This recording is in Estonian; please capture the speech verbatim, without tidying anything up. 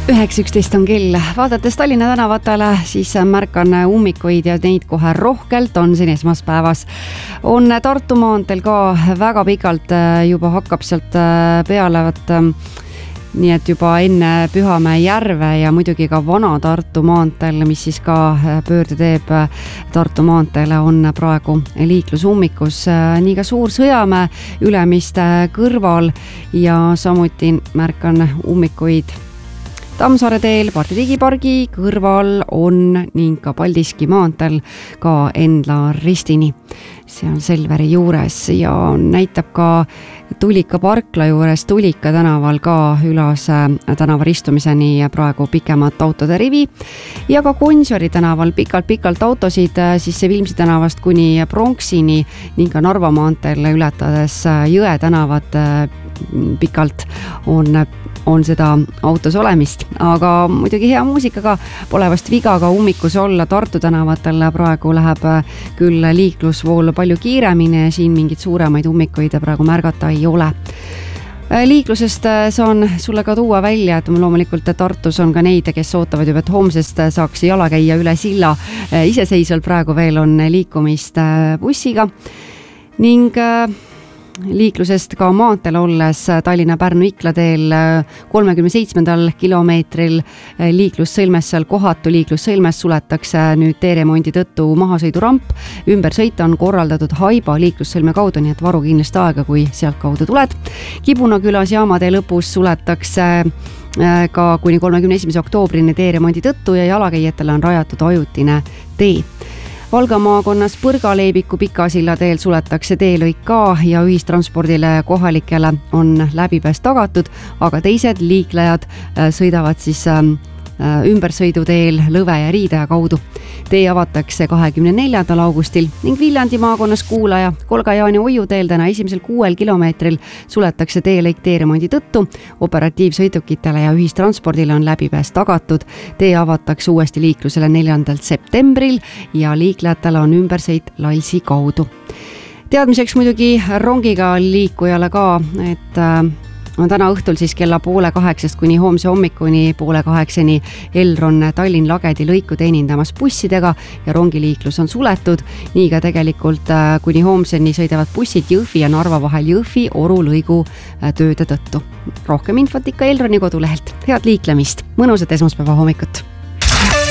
üheksa üksteist on kell. Vaadates Tallinna tänavatele, siis märkan ummikuid ja neid kohe rohkelt on siin esmaspäevas. On Tartu maanteel ka väga pikalt juba hakkab sealt peale, nii et juba enne Pühamäe järve ja muidugi ka Vana Tartu maanteel, mis siis ka pöörde teeb Tartu maanteele, on praegu liiklusummikus. Nii ka Suur Sõjamäe Ülemiste kõrval ja samuti märkan ummikuid Tammsaare teel Pardi digipargi kõrval on ning ka Paldiski maanteel ka Endla ristini. See on Selveri juures ja näitab ka Tulika parkla juures Tulika tänaval ka Ülase tänava ristumiseni praegu pikemat autode rivi ja ka Gonsiori tänaval pikalt-pikalt autosid siis see Vilmsi tänavast kuni Pronksini ning ka Narva maanteel ületades Jõe tänavat pikalt on on seda autos olemist, aga muidugi hea muusikaga pole vast viga ka ummikus olla. Tartu tänavatel praegu läheb küll liiklusvool palju kiiremini ja siin mingid suuremaid ummikuid praegu märgata ei ole. Liiklusest saan sulle ka tuua välja, et loomulikult Tartus on ka neid, kes ootavad juba, et homsest saaks jala käia üle silla. Iseseisvalt praegu veel on liikumist bussiga ning liiklusest ka maanteel olles Tallinna-Pärnu-Ikla teel kolmekümne seitsmendal kilomeetril liiklussõlmes, seal kohatu liiklussõlmes suletakse nüüd teeremondi tõttu mahasõiduramp. Ümber sõita on korraldatud Haiba liiklussõlme kaudu, nii et varu kindlasti aega, kui sealt kaudu tuled. Kibunakülas jaamatee lõpus suletakse ka kuni kolmekümne esimese oktoobrini teeremondi tõttu ja jalakäijatele on rajatud ajutine tee. Valga maakonnas Põrga-Leibiku Pikasilla teel suletakse teelõik ka ja ühistranspordile kohalikele on läbipääs tagatud, aga teised liiklejad sõidavad siis ümbersõiduteel Lõve ja Riidaja kaudu. Tee avatakse kahekümne neljandal augustil ning Viljandi maakonnas Kuulaja Kolga-Jaani Oiu teel täna esimesel kuuel kilomeetril suletakse teelõik teeremondi tõttu. Operatiivsõidukitele ja ühistranspordile on läbipääs tagatud. Tee avatakse uuesti liiklusele neljandal septembril ja liiklejatele on ümbersõit Lalsi kaudu. Teadmiseks muidugi rongiga liikujale ka, et on täna õhtul siis kella poole kaheksast kuni hoomse hommikuni poole kaheksani Elron Tallinn-Lagedi lõiku teenindamas bussidega ja rongiliiklus on suletud. Nii ka tegelikult kuni hoomseni sõidavad bussid Jõhvi ja Narva vahel Jõhvi Oru lõigu tööde tõttu. Rohkem infot ikka Elroni kodulehelt. Head liiklemist, mõnusat esmaspäeva hommikut!